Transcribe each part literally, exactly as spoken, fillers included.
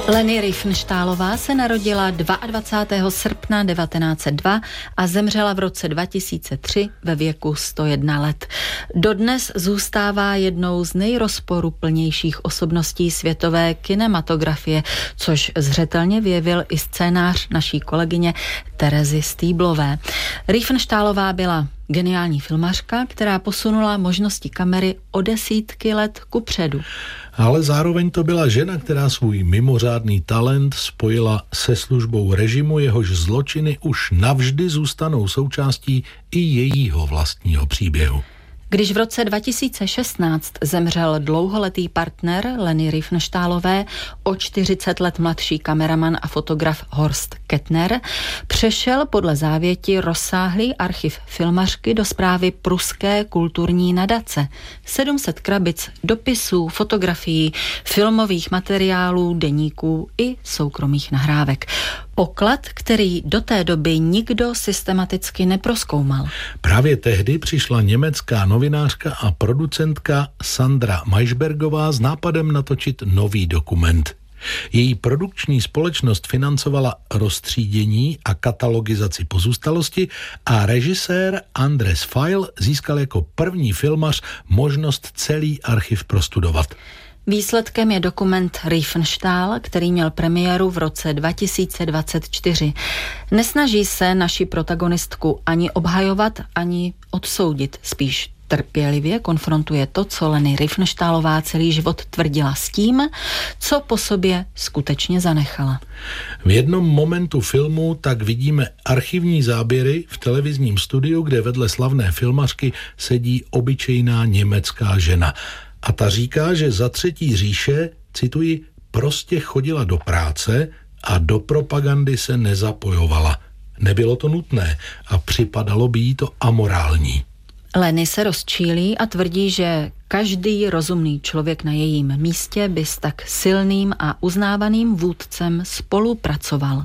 Leni Riefenstahlová se narodila dvacátého druhého srpna devatenáct set dva a zemřela v roce dva tisíce tři ve věku sto jedna let. Dodnes zůstává jednou z nejrozporuplnějších osobností světové kinematografie, což zřetelně vyjevil i scénář naší kolegyně Terezy Stýblové. Riefenstahlová byla geniální filmařka, která posunula možnosti kamery o desítky let kupředu. Ale zároveň to byla žena, která svůj mimořádný talent spojila se službou režimu, jehož zločiny už navždy zůstanou součástí i jejího vlastního příběhu. Když v roce dva tisíce šestnáct zemřel dlouholetý partner Leni Riefenstahlové, o čtyřicet let mladší kameraman a fotograf Horst Kettner, přešel podle závěti rozsáhlý archiv filmařky do správy pruské kulturní nadace. sedm set krabic dopisů, fotografií, filmových materiálů, deníků i soukromých nahrávek. Poklad, který do té doby nikdo systematicky neprozkoumal. Právě tehdy přišla německá novinářka a producentka Sandra Maischbergová s nápadem natočit nový dokument. Její produkční společnost financovala roztřídění a katalogizaci pozůstalosti a režisér Andres Feil získal jako první filmař možnost celý archiv prostudovat. Výsledkem je dokument Riefenstahl, který měl premiéru v roce dva tisíce dvacet čtyři. Nesnaží se naši protagonistku ani obhajovat, ani odsoudit, spíš trpělivě konfrontuje to, co Leni Riefenstahlová celý život tvrdila s tím, co po sobě skutečně zanechala. V jednom momentu filmu tak vidíme archivní záběry v televizním studiu, kde vedle slavné filmařky sedí obyčejná německá žena. A ta říká, že za třetí říše, cituji, prostě chodila do práce a do propagandy se nezapojovala. Nebylo to nutné a připadalo by jí to amorální. Leni se rozčílí a tvrdí, že každý rozumný člověk na jejím místě by s tak silným a uznávaným vůdcem spolupracoval.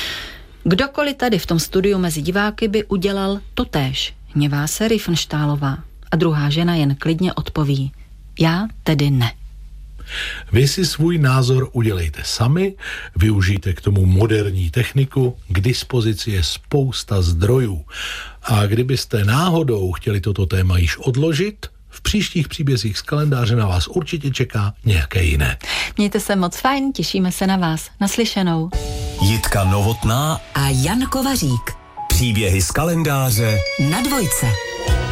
Kdokoliv tady v tom studiu mezi diváky by udělal totéž, hněvá se Riefenstahlová. A druhá žena jen klidně odpoví: já tedy ne. Vy si svůj názor udělejte sami, využijte k tomu moderní techniku, k dispozici je spousta zdrojů. A kdybyste náhodou chtěli toto téma již odložit, v příštích příbězích z kalendáře na vás určitě čeká nějaké jiné. Mějte se moc fajn, těšíme se na vás. Naslyšenou. Jitka Novotná a Jan Kovařík. Příběhy z kalendáře na Dvojce.